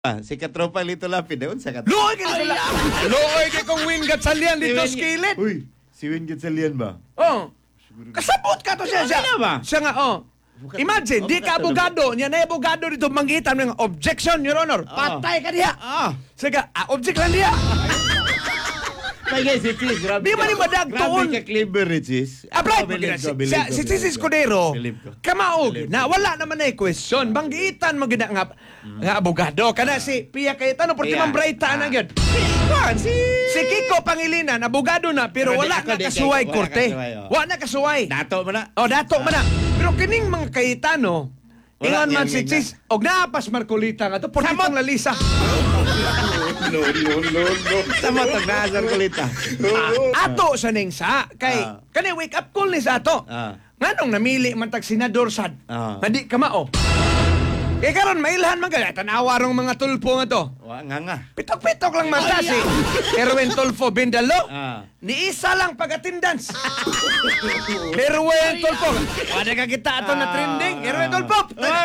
Si katropa Lito Lapid, sa katropa. Looy ka nila. Looy ka kung win gatsalian dito skillet. Uy, si Win Gatsalian ba? Oh. Kasabot ka to siya. Ano ba? Siya nga, oh. Imagine, di ka abogado. Niya na abogado dito mangitan ng objection, Your Honor. Patay ka diha. Sige, object lang diha. May guys, si Cheese, grabe Di man ni madag tuon. Grabe ka clever, Cheese. Abray, si Sis Escudero, kamaog, na wala naman na question. Banggitan magina nga abogado. Kana si Pia Cayetano, porti man Brayta na yun. Si Kiko Pangilinan, abogado na, pero wala na kasuway korte. Wala na kasuway. Dato mo na. Dato man na. Pero kining mga Cayetano, ingon man si Sis, og naapas Marcolita nga to, porti pang lalisa. No. Sa matag na asar kulita. Ato sa ning sa kay kani wake up call ni sa ato. Nganong namili man tag senador sad. Hindi ka mao. Kay karon mailhan man kay tanawa rong mga tulpo nga to. Wa nga. Pitok-pitok lang man ta si Erwin Tulfo Bindalo. Ni isa lang pag-attendance. Erwin Tulfo. Wala ka kita ato na trending. Erwin Tulfo.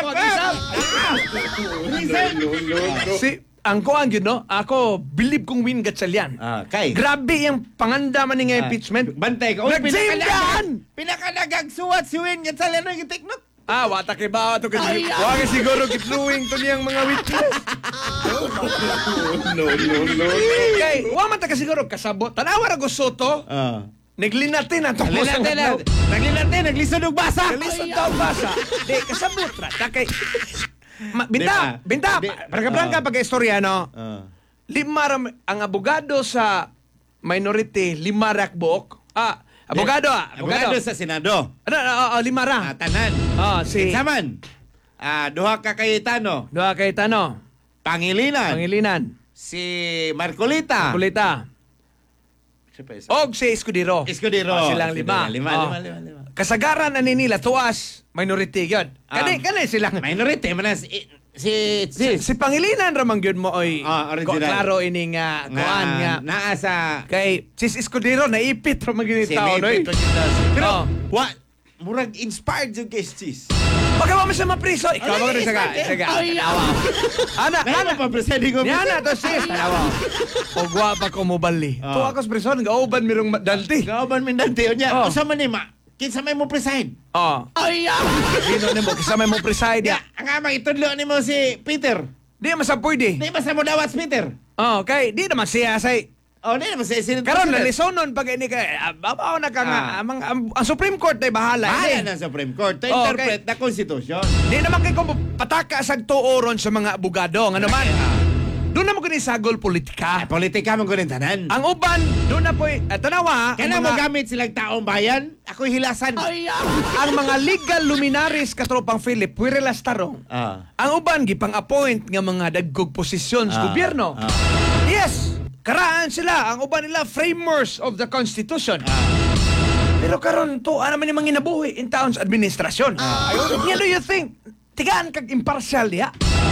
Si ang kuan yun, no? Ako, believe kong Win Gatsalian. Kay? Grabe yung panganda man ng impeachment. Bantay ka. Nagsindan! Pinakadagagsuwat si Win Gatsalian ng itiknot. Wata kay ba ito kasi wag siguro gitluwing to niyang mga witness. No. Kay, wa man ta ka siguro kasabot. Tanawa ra gusto to. Naglinatin ato mo sa Naglisod og basa. Naglisod daw basa. Di, kasabot ra. Kay, binta, Brangka pag-istorya, no? Ang abogado sa minority, 5 rakbok. Abogado sa Senado. Ano, 5 ra. Tanan. Si Saman. Duha ka Cayetano. Pangilinan. Si Marcolita. Og si Escudero. Silang 5. Lima. Kasagaran na nila tuas minority gyud. Kani silang minority man si Pangilinan ra man gyud mo oy. Original. Klaro ini nga kuan nga naa sa kay Sis Escudero naipit ra man gyud tawo noy. Pero murag inspired jud kay Sis. Pagka mo siya mapriso, ikaw mo rin saga. Ana pa presiding ko. Yana to Sis. Pagwa pa ko mo bali. To ako sa prison gauban mirong dalti. Gauban min dalti unya. Usa man ni kinsa may mo preside? Dino nimo kinsa may mo preside ya. Ang amang itudlo nimo si Peter. Di masapuydi. Di basta mo dawat Peter. Okay, di naman siya say. Di naman siya. Karon nalisonon pag ini kay babaw na ka nga ang Supreme Court ay bahala. Bahala ng Supreme Court to interpret na konstitusyon. Di naman kay kung pataka sa tuoron sa mga abogado nga naman. Doon naman ko ni sagol politika. Politika man ko rin tanan. Ang uban, doon na po, tanawa. Kaya mo gamit silang taong bayan, ako'y hilasan. Ang mga legal luminaries katropang Philip, Puirelas Tarong. Ang uban, gipang-appoint nga mga dagkog posisyon sa gobyerno. Yes, karaan sila. Ang uban nila, framers of the Constitution. Pero karon to, naman yung mga inabuhi in town's administrasyon. Yan do you think? Tigaan kag impartial diha?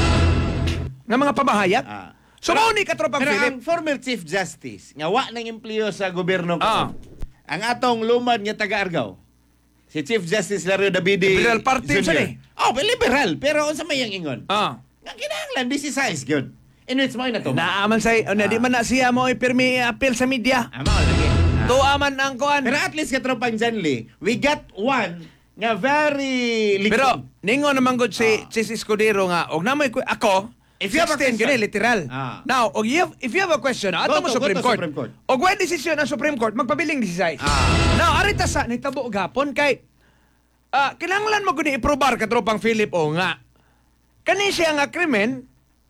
Nga mga pamahayag? So, mauni katropang Philip. Philip. Ang former Chief Justice, nga wa nang empleo sa gobyerno ko. Ang atong lumad nga taga-Argao, si Chief Justice Lario Davide Liberal Party siya eh. Liberal. Pero unsa may yang ingon? Nga kinahanglan, this is size, good. In which mo na to? Naaman say, di man na siya mo ipirmi appeal sa media. Mao lagi. Tuaman ang kuan. Pero at least katropang Janli, we got one nga very likod. Pero, ningo naman gud si Sis Escudero nga, og namoy ako, if you have a question, gani literal. Now, if you have a question, ato mo Supreme Court. Og when decision ang Supreme Court, magpabiling decision. Now, arita sa nitabo gapon kay kinahanglan mo gud i-probar katropang Philip o nga. Kani siya nga krimen,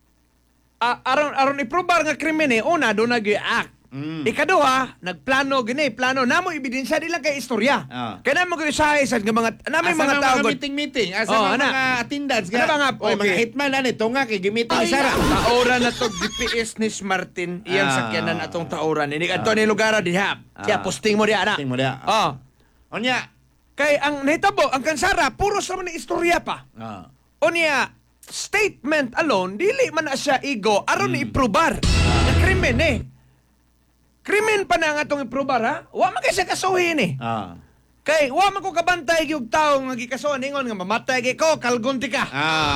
aron i-probar nga krimen una do nag-act. Ikaduha, nagplano plano namo ebidensya di lang kay istorya. Kaya namo gud sahay sa mga nami mga tao gud meeting asa mga attendance nga. Mga hitman ani tunga kay gimiting isara. Taoran na to DPS ni Martin iyang sakyanan atong taoran. Ini adto ni lugar diha. Kaya posting mo diha na. Posting mo diha. Onya kay ang nahitabo ang kansara puro sa man istorya pa. Onya statement alone dili man na siya ego aron i-probar na krimen Krimen pa na nga itong iprobar, ha? Wa man kasi kasuhin eh. Kay wa man ko kabantay gyud tawo nga gikason ingon nga mamatay gyud ko kalgunti ka.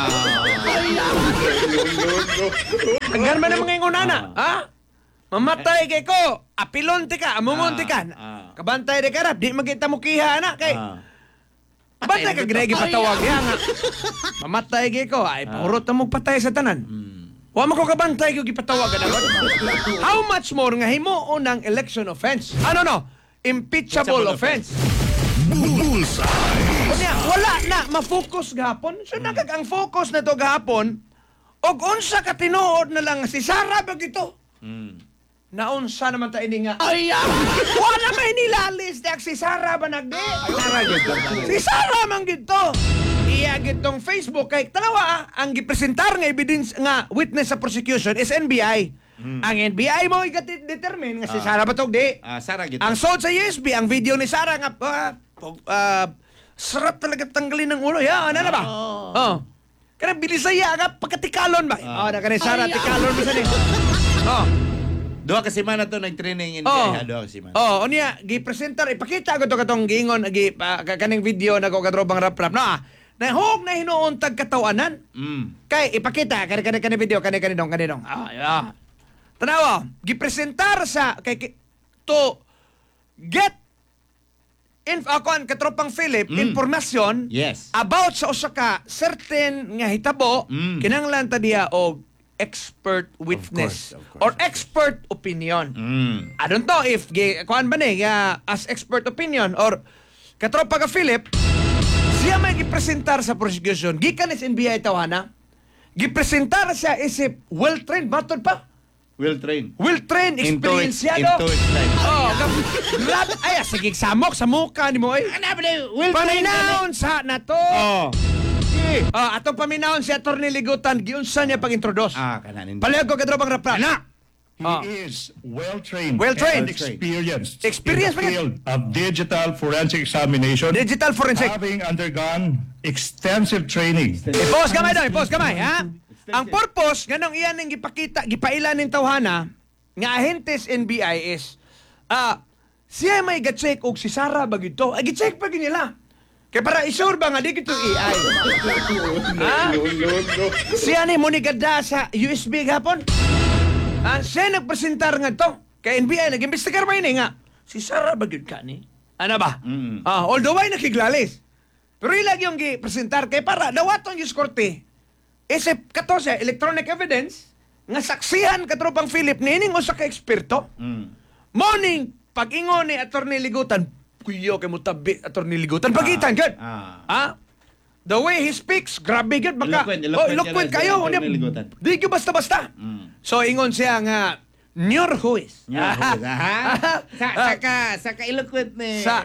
Aggar man ang mga ingonana, ha? Mamatay gyud ko, apilonti ka, amumonti ka. Kabantay de karap, di magita mo kiha na kay. Bantay ka ginay gipatawag ya nga. Mamatay gyud ko, ay pahurot na mo patay sa tanan. Wa man ko kabantay gyud gipatawag na. How much more nga himo unang election offense? Ano no? Impeachable offense. Bullseye. Unya, wala na ma-focus gahapon. So nagag ang focus na to gahapon og unsa ka tinuod na lang si Sara bag ito. Naunsa naman ta ini nga. Ay, wala may nilalis dak si Sara ba nagdi? Si Sara man gito. Iya gitong Facebook kay talawa ang gipresentar nga evidence nga witness sa prosecution is NBI. Ang NBI mo i-determine nga si Sara ba tog di. Sara gito. Ang sold sa USB, ang video ni Sara nga sarap talaga tanggalin ng ulo. Ya, ano na ba? Oh. Kana bilisaya nga pagkatikalon ba? Na kanay Sara tikalon mo sa ni. Oh. Duha ka semana to nag-training in kaya duha ka semana. Unya gi-presentar ipakita ko to katong giingon kaning video na ko katrobang rap-rap na. Nahog na hinuon tag katawanan. Kay ipakita kani video kanidong. Tanawa, gipresentar sa kay to get katropang Philip informasyon about sa usa ka certain nga hitabo kinahanglan ta diya og expert witness Of course. or expert opinion. I don't know if kuan ba ni as expert opinion or katropa ka Philip siya may gipresentar sa prosecution gikan is NBI tawana gipresentar siya isip well-trained batod pa. Well-trained. Well-trained, experienced Into its life. Grabe. Ay, sige, samok sa mukha ni mo, eh. Paminahon sa na to. Atong paminahon si Atty. Ligutan, giunsa niya pag-introduce. Kananin. Palihog ko katrobang rap-rap. He is well-trained, Well-trained. and experienced, Experienced in the field of digital forensic examination, Digital forensic. having undergone extensive training. I-pause gamay daw, i-pause gamay, ha? Ang purpose, ganong iyan ang gipakita, gipailan ng tawhana, nga ahentes NBI is, siya may ga-check og si Sara ba gito? Ay, gi-check pa nila. Kaya para isure ba nga, di gito AI. Siya ni Monigada sa USB gapon. Siya nagpresentar nga to. Kaya NBI, nag-investigar ba yun nga? Si Sara ba gito ka ni? Ano ba? Although ay nakiglalis. Pero ilag yung gi-presentar kaya para dawaton yung korte. Isip kato siya, electronic evidence, nga saksihan katropang Philip nining usa ka eksperto. Morning, pag-ingon ni Atty. Ligutan, kuyo kay mo tabi, Atty. Ligutan, pagitan, good. The way he speaks, grabe, good. Eloquent kayo. Atty. Ligutan. Di ko basta-basta. So, ingon siya nga, Nyor Huis. Saka eloquent ni. Sa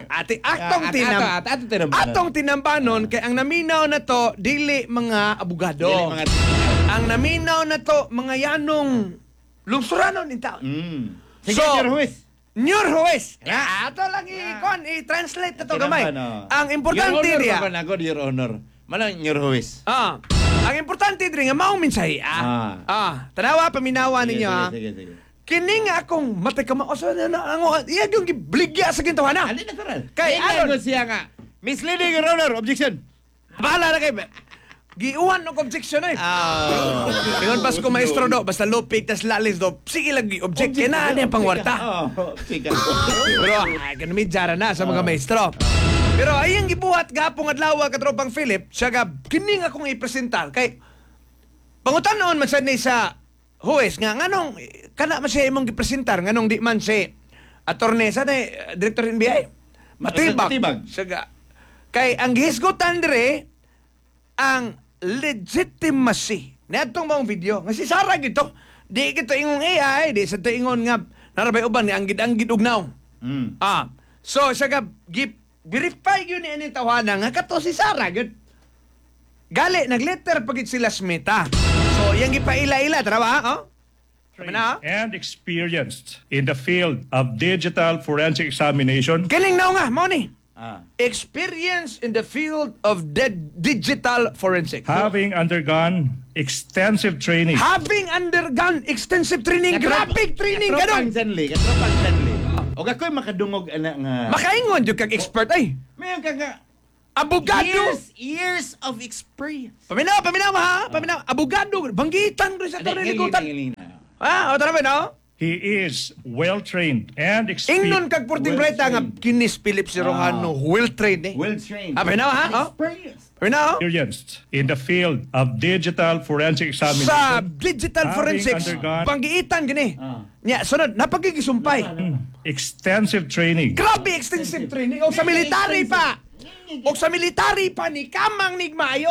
atong tinambanon kay ang naminaw na to dili mga abogado. Ang naminaw na to mga yanong lungsuranon in town. Sige, Nyor Huis. Nyor Huis. Ato lang i-translate na to gamay. Ang importante diya. Your Honor. Manang Nyor Huis. Ang importante diya nga maong mensahe. Tanawa paminawa ninyo. Sige. Kini nga akong matay kamauso na iya yung gibligya sa gintawana. Ali natural. Kay ano siya nga. Misleading, Your Honor. Objection. Bahala na kayo. Giuwan ng objection eh. Ingon pas ko maestro do, basta lupik tas lalis do. Sige lang object na niya pangwarta. Pero kanamidjara na sa mga maestro. Pero ayang gibuhat gapong adlaw katropang Philip, siya ga kini nga akong ipresentar kay pangutanon man sad ni sa Huwes nga nganong kana man siya imong gipresentar nganong di man si attorney sa director NBI. Matibag. Siya kay ang gihisgutan dire ang legitimacy natong mong video nga si Sara gito di gito ingong AI di sa ingon nga narabay uban ni anggid og now. So siya verify yun ni ani tawanan nga kato si Sara gud. Gali nagletter pagit sila smita. So, yang gipaila-ila, tara And experienced in the field of digital forensic examination. Kining now nga, mo ni. Experience in the field of digital forensic. Having undergone extensive training. Having undergone extensive training. Graphic training. Katropang Sanli. O ako'y makadungog ana nga. Makaingon jud kag expert ay. Mayon ka nga. Abogado. Years of experience. Paminaw ha. Paminaw. Abogado. Banggitan rin sa torre likutan. Ah, o tara ba no? He is well-trained and Ingnon experienced. kag Porting Bright nga kinis Philip Sirojano, well trained eh. Well trained. Ah, paminaw ha? Oh. Experience. Paminaw. In the field of digital forensic examination. Sa digital Having forensics, undergone- panggiitan gini. Nya, sunod, napagigisumpay. Extensive training. Grabe extensive training. O sa military pa. O sa military pa ni Kamang Nigmayo.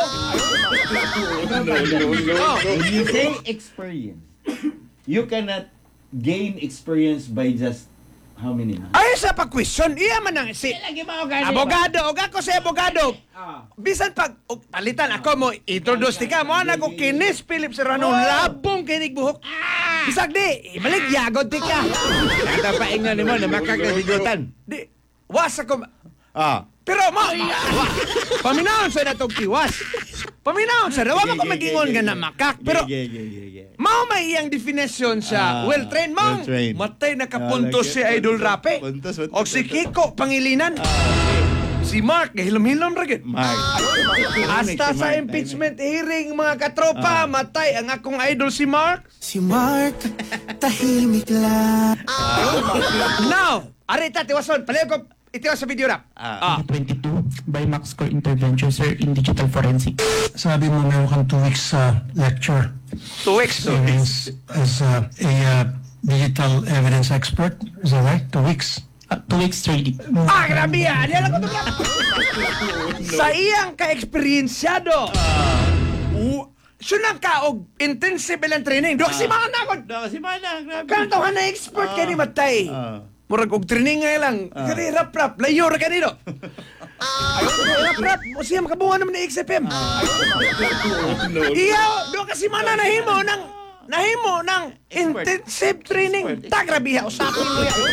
Oh. When you say experience, you cannot gain experience by just how many months? Ay, sa pag-question, iya man ang si... Abogado, o ako si abogado. Bisan pag palitan ako mo, introduce ti ka mo, ko kinis Philip Serrano, labong kinig buhok. Bisag di, maligyagod ti ka. Kata pa ingon mo na makakasigutan. Di, was ako... Ah. Pero mo, paminahon sa natong tiwas. Paminahon sa dawa ko magingon nga na makak. Pero mao may iyang definition sa well-trained. Mao, well-trained. matay nakapuntos si Idol Rape. Puntos. O si Kiko, Pangilinan. Si Mark, hilom-hilom ragid. Mark. Hasta sa impeachment hearing, mga katropa, matay ang akong idol si Mark. Si Mark, tahimik lang. Now, arita, tiwason, palayo ko, itiwas sa video rap. 22 by Maxcore Intervention, sir, in digital forensic. Sabi mo meron kang 2 weeks lecture 2 weeks. as a digital evidence expert. Is that right? 2 weeks. 2 weeks training. Grabe yan. Yan ako ito. Sa iyang ka-eksperyensyado. Sunang ka og intensive ilang training. Dok si Mana ko. Si Mana, grabe. Kantahan na expert ka ni Matay. Murag og training nga lang. Kani rap-rap. Layo ra kanino. Rap-rap. O siya makabunga naman ni XFM. Iyaw. Dok si Mana nahimo ng intensive training. Tagrabiha. Usapin mo yan.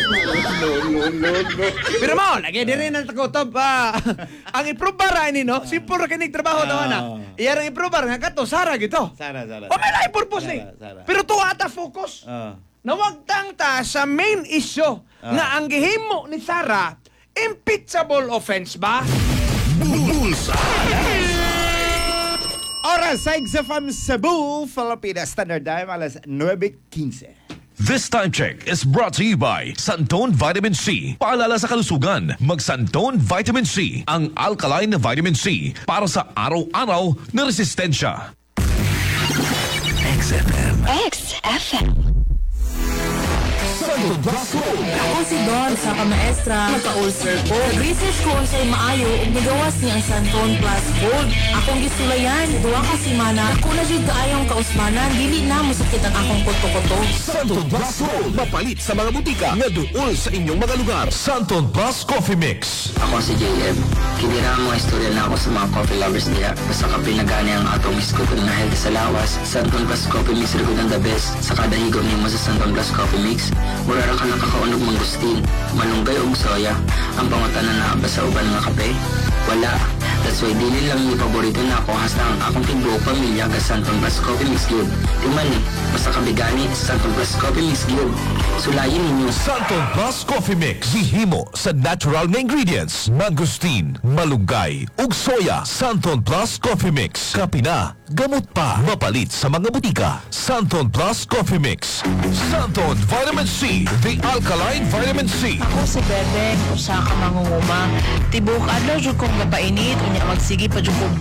Pero mo, lagi din rin ang takotob. Ang iprobar ni no? Simple ra kinig trabaho daw na. Iyarang iprobar nga kato, Sara gito. Sara. O may lahi purpose ni. Sara. Pero tuwa ata focus. Na wag tang ta sa main issue nga ang gihimo ni Sara, impeachable offense ba? Oras sa Exafam Cebu, Filipina Standard Time, alas 9:15. This time check is brought to you by Santon Vitamin C. Paalala sa kalusugan, mag-Santon Vitamin C, ang alkaline na vitamin C para sa araw-araw na resistensya. XFM. Ako si Don sa kamaestra, magka-ulcer ko. Nag-research ko unsay maayo ug nigawas niya ang Santon Plus Gold. Akong gisulayan, duwa ka semana. Ako na jud kaayong kausmanan, dili na musakit ang akong kuto-kuto. Santon Plus Gold, mapalit sa mga butika nga duol sa inyong mga lugar. Santon Plus Coffee Mix. Ako si JM. Kinira mo istorya na ako sa mga coffee lovers niya. Basta ka pinagani ang atong iskot na healthy sa lawas. Santon Plus Coffee Mix rin ang the best. Sa kada higom ni mo sa Santon Plus Coffee Mix, mura ka nakakaunog mangustin, malunggay o soya. Ang pangutanan na ba sa uban nga kape? Wala. That's why dili lang yung paborito na ako hasta ang akong tibuok pamilya ka Santon Plus Coffee Mix Cube. Timan ni, basta kabigani sa Santon Plus Coffee Mix Cube. Sulayin ninyo. Santon Plus Coffee Mix. Gihimo sa natural na ingredients. Mangustin, malunggay, ug soya. Santon Plus Coffee Mix. Kape na, gamot pa. Mapalit sa mga butika. Santon Plus Coffee Mix. Santon Vitamin C. The Alkaline Vitamin C. Ako si Bebeng, usa ka mangunguma. Tibok adlaw jud kong gapainit unya magsigi pa jud kog